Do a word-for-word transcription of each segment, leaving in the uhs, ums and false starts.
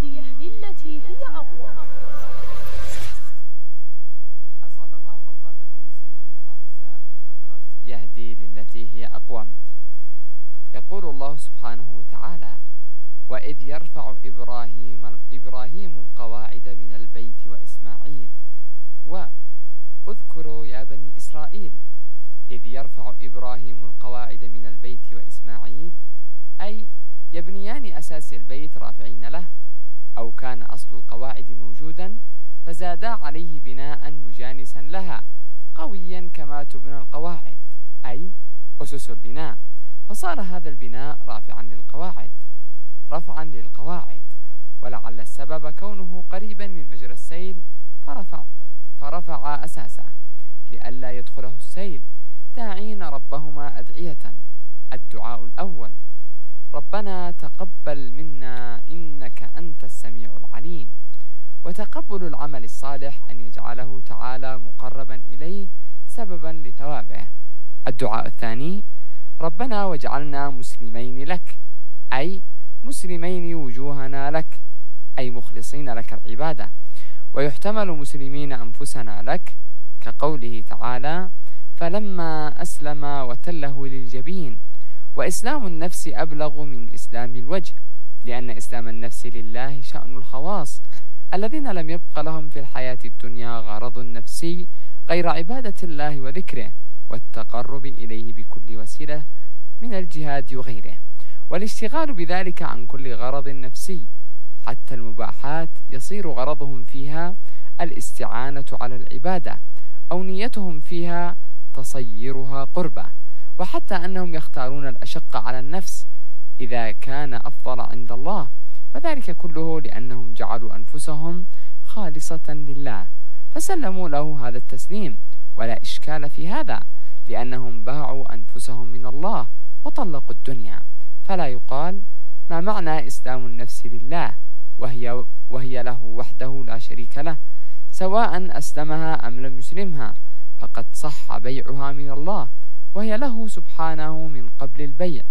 يهدي للتي هي أقوم. أسعد الله أوقاتكم مستمعينا الأعزاء في فقرة يهدي للتي هي أقوم. يقول الله سبحانه وتعالى: وإذ يرفع إبراهيم, إبراهيم القواعد من البيت وإسماعيل واذكروا يا بني إسرائيل إذ يرفع إبراهيم القواعد من البيت وإسماعيل، أي يبنيان أساس البيت رافعين له، أو كان أصل القواعد موجودا فزادا عليه بناء مجانسا لها قويا كما تبنى القواعد، أي أسس البناء، فصار هذا البناء رافعا للقواعد رفعا للقواعد. ولعل السبب كونه قريبا من مجرى السيل فرفع, فرفع أساسه لئلا يدخله السيل، داعين ربهما أدعية. الدعاء الأول: ربنا تقبل منا إنك أنت السميع العليم. وتقبل العمل الصالح أن يجعله تعالى مقربا إليه سببا لثوابه. الدعاء الثاني: ربنا واجعلنا مسلمين لك، أي مسلمين وجوهنا لك، أي مخلصين لك العبادة. ويحتمل مسلمين أنفسنا لك، كقوله تعالى: فلما أسلم وتله للجبين. وإسلام النفس أبلغ من إسلام الوجه، لأن إسلام النفس لله شأن الخواص الذين لم يبق لهم في الحياة الدنيا غرض نفسي غير عبادة الله وذكره والتقرب إليه بكل وسيلة من الجهاد وغيره، والاشتغال بذلك عن كل غرض نفسي، حتى المباحات يصير غرضهم فيها الاستعانة على العبادة، أو نيتهم فيها تصيرها قربة، وحتى أنهم يختارون الأشق على النفس إذا كان أفضل عند الله، وذلك كله لأنهم جعلوا أنفسهم خالصة لله فسلموا له هذا التسليم، ولا إشكال في هذا، لأنهم باعوا أنفسهم من الله وطلقوا الدنيا. فلا يقال ما معنى إسلام النفس لله وهي, وهي له وحده لا شريك له، سواء أسلمها أم لم يسلمها، فقد صح بيعها من الله وهي له سبحانه من قبل البيع.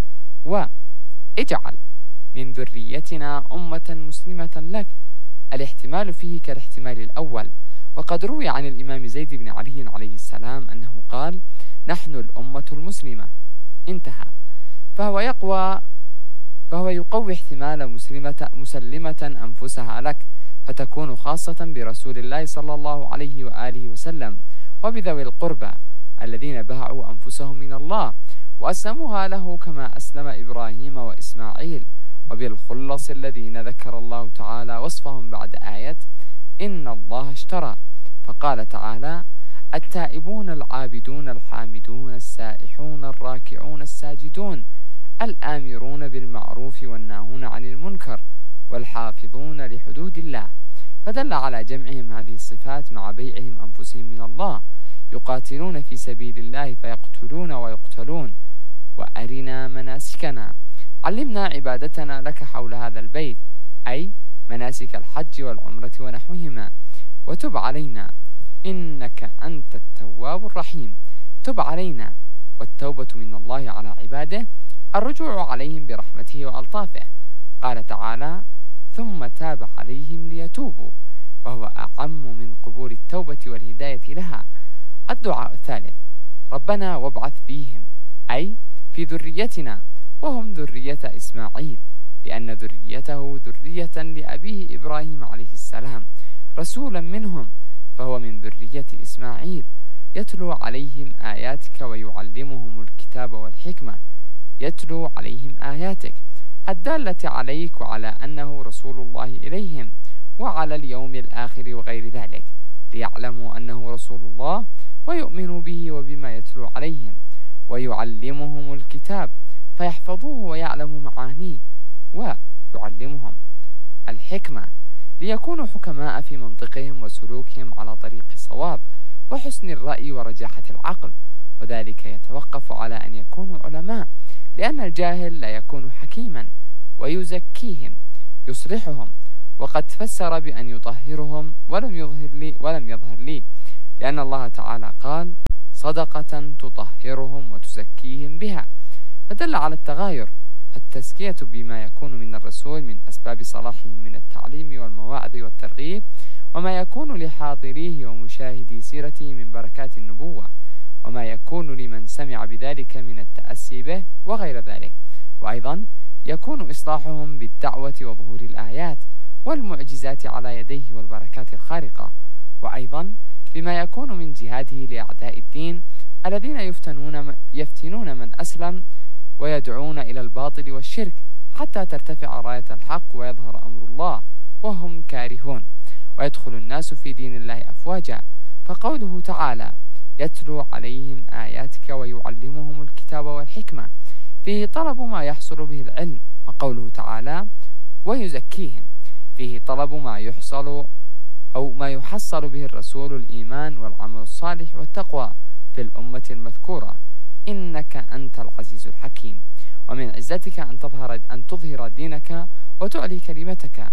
واجعل من ذريتنا أمة مسلمة لك، الاحتمال فيه كالاحتمال الأول. وقد روي عن الإمام زيد بن علي عليه السلام أنه قال: نحن الأمة المسلمة، انتهى. فهو يقوى فهو يقوي احتمال مسلمة مسلمة أنفسها لك، فتكون خاصة برسول الله صلى الله عليه وآله وسلم وبذوي القربى الذين باعوا أنفسهم من الله وأسلموها له كما أسلم إبراهيم وإسماعيل، وبالخلص الذين ذكر الله تعالى وصفهم بعد آية إن الله اشترى، فقال تعالى: التائبون العابدون الحامدون السائحون الراكعون الساجدون الآمرون بالمعروف والناهون عن المنكر والحافظون لحدود الله. فدل على جمعهم هذه الصفات مع بيعهم أنفسهم من الله، يقاتلون في سبيل الله فيقتلون ويقتلون. وأرنا مناسكنا، علمنا عبادتنا لك حول هذا البيت، أي مناسك الحج والعمرة ونحوهما. وتب علينا إنك أنت التواب الرحيم. تب علينا، والتوبة من الله على عباده الرجوع عليهم برحمته وألطافه. قال تعالى: ثم تاب عليهم ليتوبوا، وهو أعم من قبول التوبة والهداية لها. الدعاء الثالث: ربنا وابعث فيهم، أي في ذريتنا، وهم ذرية إسماعيل، لأن ذريته ذرية لأبيه إبراهيم عليه السلام، رسولا منهم، فهو من ذرية إسماعيل، يتلو عليهم آياتك ويعلمهم الكتاب والحكمة، يتلو عليهم آياتك الدالة عليك وعلى أنه رسول الله إليهم وعلى اليوم الآخر وغير ذلك، ليعلموا أنه رسول الله ويؤمنوا به وبما يتلو عليهم، ويعلمهم الكتاب فيحفظوه ويعلموا معانيه، ويعلمهم الحكمة ليكونوا حكماء في منطقهم وسلوكهم على طريق الصواب وحسن الرأي ورجاحة العقل. وذلك يتوقف على أن يكونوا علماء، لأن الجاهل لا يكون حكيما، ويزكيهم يصلحهم. وقد فسر بأن يطهرهم ولم يظهر لي ولم يظهر لي لأن الله تعالى قال: صدقة تطهرهم وتزكيهم بها، فدل على التغاير. التزكية بما يكون من الرسول من أسباب بصلاحهم من التعليم والمواعظ والترغيب، وما يكون لحاضريه ومشاهدي سيرته من بركات النبوة، وما يكون لمن سمع بذلك من التأسي به وغير ذلك. وأيضا يكون إصلاحهم بالدعوة وظهور الآيات والمعجزات على يديه والبركات الخارقة، وأيضا بما يكون من جهاده لأعداء الدين الذين يفتنون يفتنون من أسلم ويدعون إلى الباطل والشرك حتى ترتفع راية الحق ويظهر أمر الله وهم كارهون، ويدخل الناس في دين الله أفواجا. فقوله تعالى: يتلو عليهم آياتك ويعلمهم الكتاب والحكمة، فيه طلب ما يحصل به العلم. وقوله تعالى: ويزكيهم، فيه طلب ما يحصل أو ما يحصل به الرسول الإيمان والعمل الصالح والتقوى في الأمة المذكورة. إنك أنت العزيز الحكيم، ومن عزتك أن تظهر أن تظهر دينك وتعلي كلمتك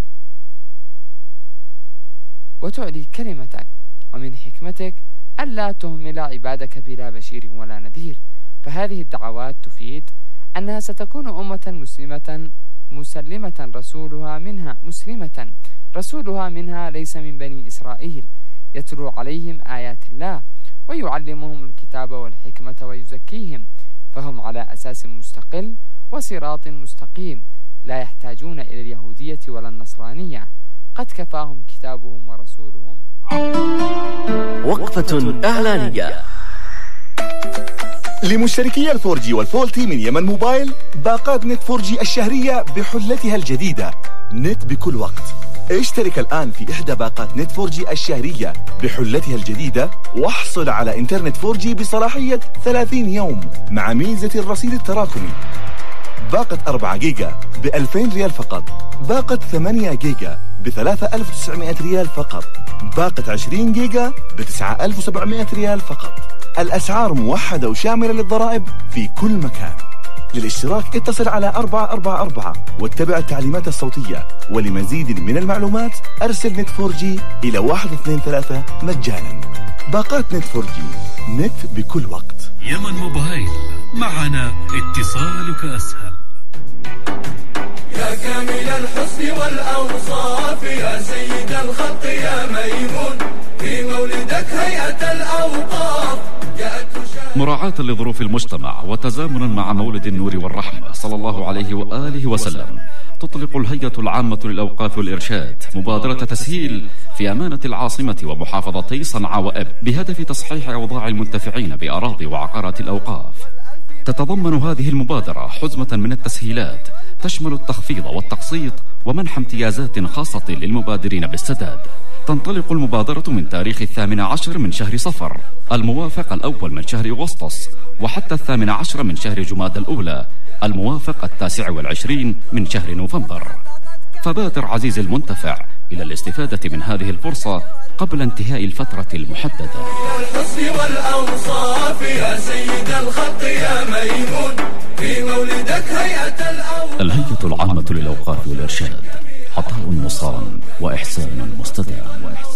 وتعلي كلمتك ومن حكمتك ألا تهمل عبادك بلا بشير ولا نذير. فهذه الدعوات تفيد أنها ستكون أمة مسلمة مسلمة رسولها منها مسلمة رسولها منها ليس من بني إسرائيل، يتلو عليهم آيات الله ويعلمهم الكتاب والحكمة ويزكيهم، فهم على أساس مستقل وصراط مستقيم، لا يحتاجون إلى اليهودية ولا النصرانية، قد كفاهم كتابهم ورسولهم. وقفة إعلانية. لمشتركي الفور جي والفولتي من يمن موبايل، باقات نت فور جي الشهرية بحلتها الجديدة، نت بكل وقت. اشترك الآن في إحدى باقات نت فور جي الشهرية بحلتها الجديدة، واحصل على إنترنت فور جي بصلاحية ثلاثين يوم مع ميزة الرصيد التراكمي. باقة أربعة جيجا بألفين ريال فقط، باقة ثمانية جيجا بثلاثة آلاف وتسعمائة ريال فقط، باقة عشرين جيجا بتسعة آلاف وسبعمائة ريال فقط. الأسعار موحدة وشاملة للضرائب في كل مكان. للاشتراك اتصل على أربعة أربعة أربعة واتبع التعليمات الصوتية، ولمزيد من المعلومات أرسل نت فور جي إلى واحد اثنين ثلاثة مجانا. باقات نت فور جي، نت بكل وقت. يمن موبايل، معنا اتصالك أسهل. يا كامل الحسن والأوصاف، يا سيد الخلق يا ميمون، في مولدك هيئة الأوقاف مراعاة لظروف المجتمع وتزامنا مع مولد النور والرحمة صلى الله عليه وآله وسلم، تطلق الهيئة العامة للأوقاف والإرشاد مبادرة تسهيل في أمانة العاصمة ومحافظتي صنعاء وإب بهدف تصحيح أوضاع المنتفعين بأراضي وعقارات الأوقاف. تتضمن هذه المبادرة حزمة من التسهيلات تشمل التخفيض والتقسيط ومنح امتيازات خاصة للمبادرين بالسداد. تنطلق المبادرة من تاريخ الثامن عشر من شهر صفر الموافق الأول من شهر أغسطس، وحتى الثامن عشر من شهر جماد الأولى الموافق التاسع والعشرين من شهر نوفمبر. فبادر عزيز المنتفع إلى الاستفادة من هذه الفرصة قبل انتهاء الفترة المحددة. الحسن والأوصاف، يا سيد الخلق يا ميمون، في مولدك هيئة الأوقاف. الهيئة العامة للأوقاف والإرشاد، عطاء مصان وإحسان مستدام.